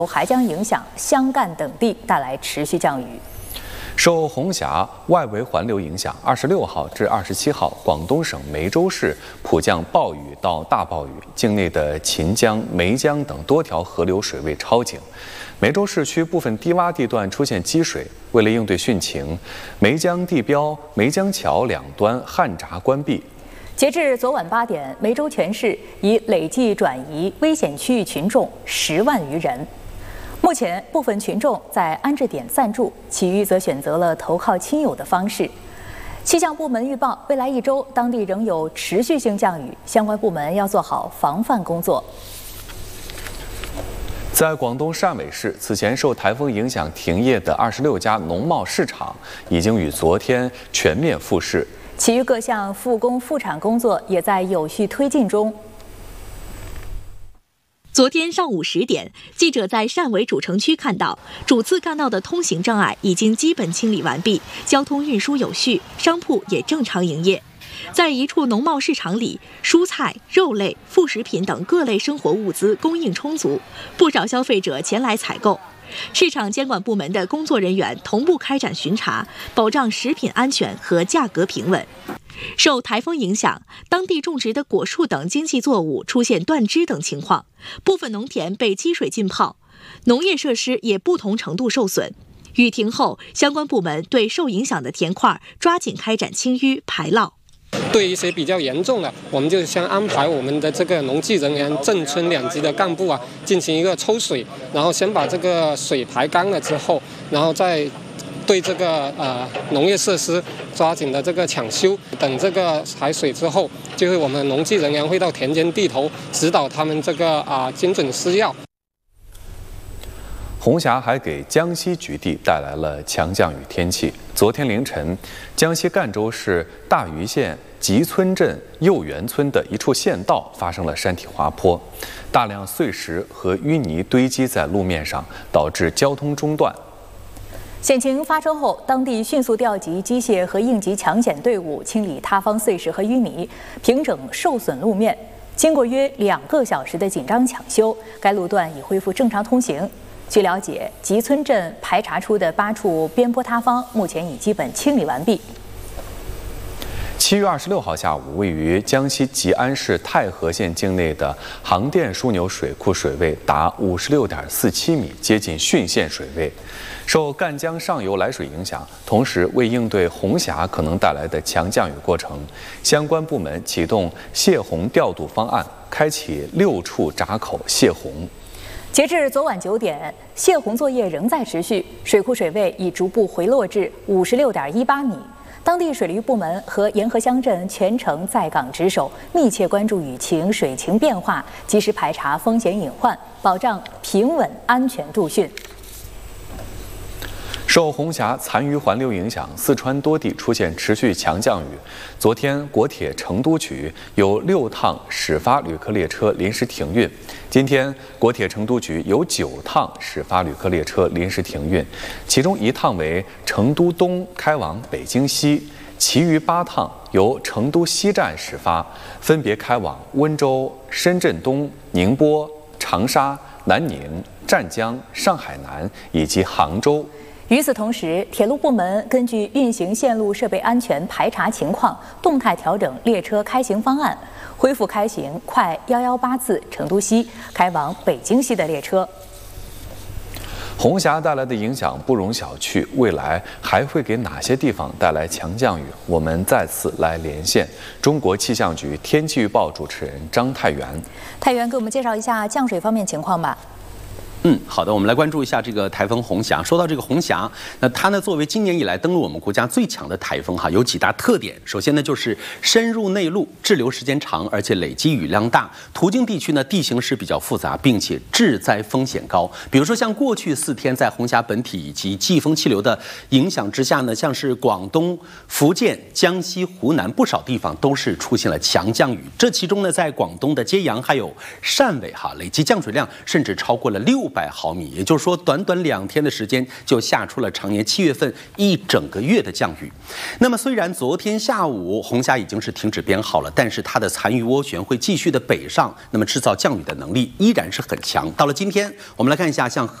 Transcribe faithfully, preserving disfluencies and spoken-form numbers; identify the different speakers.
Speaker 1: 还将影响湘赣等地，带来持续降雨。
Speaker 2: 受红霞外围环流影响，二十六号至二十七号，广东省梅州市普降暴雨到大暴雨，境内的秦江、梅江等多条河流水位超警。梅州市区部分低洼地段出现积水，为了应对汛情，梅江地标、梅江桥两端旱闸关闭。
Speaker 1: 截至昨晚八点，梅州全市已累计转移危险区域群众十万余人。目前，部分群众在安置点暂住，其余则选择了投靠亲友的方式。气象部门预报，未来一周当地仍有持续性降雨，相关部门要做好防范工作。
Speaker 2: 在广东汕尾市，此前受台风影响停业的二十六家农贸市场已经于昨天全面复市，
Speaker 1: 其余各项复工复产工作也在有序推进中。
Speaker 3: 昨天上午十点，记者在汕尾主城区看到，主次干道的通行障碍已经基本清理完毕，交通运输有序，商铺也正常营业。在一处农贸市场里，蔬菜、肉类、副食品等各类生活物资供应充足，不少消费者前来采购。市场监管部门的工作人员同步开展巡查，保障食品安全和价格平稳。受台风影响，当地种植的果树等经济作物出现断枝等情况，部分农田被积水浸泡，农业设施也不同程度受损。雨停后，相关部门对受影响的田块抓紧开展清淤排涝。
Speaker 4: 对一些比较严重的，我们就先安排我们的这个农技人员、镇村两级的干部啊，进行一个抽水，然后先把这个水排干了之后，然后再对这个呃农业设施抓紧的这个抢修。等这个排水之后，就是我们农技人员会到田间地头指导他们这个啊、呃、精准施药。
Speaker 2: 红霞还给江西局地带来了强降雨天气。昨天凌晨，江西赣州市大余县集村镇右园村的一处县道发生了山体滑坡，大量碎石和淤泥堆积在路面上，导致交通中断。
Speaker 1: 险情发生后，当地迅速调集机械和应急抢险队伍清理塌方碎石和淤泥，平整受损路面。经过约两个小时的紧张抢修，该路段已恢复正常通行。据了解，集村镇排查出的八处边坡塌方，目前已基本清理完毕。
Speaker 2: 七月二十六号下午，位于江西吉安市太和县境内的杭店枢纽水库水位达五十六点四七米，接近汛县水位。受赣江上游来水影响，同时为应对红霞可能带来的强降雨过程，相关部门启动泄洪调度方案，开启六处闸口泄洪。
Speaker 1: 截至昨晚九点，泄洪作业仍在持续，水库水位已逐步回落至五十六点一八米。当地水利部门和沿河乡镇全程在岗值守，密切关注雨情、水情变化，及时排查风险隐患，保障平稳安全度汛。
Speaker 2: 受红霞残余环流影响，四川多地出现持续强降雨。昨天，国铁成都局有六趟始发旅客列车临时停运。今天，国铁成都局有九趟始发旅客列车临时停运，其中一趟为成都东开往北京西，其余八趟由成都西站始发，分别开往温州、深圳东、宁波、长沙、南宁、湛江、上海南以及杭州。
Speaker 1: 与此同时，铁路部门根据运行线路设备安全排查情况，动态调整列车开行方案，恢复开行快一一八次成都西开往北京西的列车。
Speaker 2: 红霞带来的影响不容小觑，未来还会给哪些地方带来强降雨？我们再次来连线中国气象局天气预报主持人张太原。
Speaker 1: 太原，给我们介绍一下降水方面情况吧。
Speaker 5: 嗯，好的，我们来关注一下这个台风红霞。说到这个红霞，那它呢作为今年以来登陆我们国家最强的台风哈，有几大特点。首先呢就是深入内陆，滞留时间长，而且累积雨量大。途经地区呢地形是比较复杂，并且致灾风险高。比如说像过去四天在红霞本体以及季风气流的影响之下呢，像是广东、福建、江西、湖南不少地方都是出现了强降雨。这其中呢，在广东的揭阳还有汕尾哈，累计降水量甚至超过了六百毫米，也就是说，短短两天的时间就下出了常年七月份一整个月的降雨。那么，虽然昨天下午红霞已经是停止编号了，但是它的残余涡旋会继续的北上，那么制造降雨的能力依然是很强。到了今天，我们来看一下像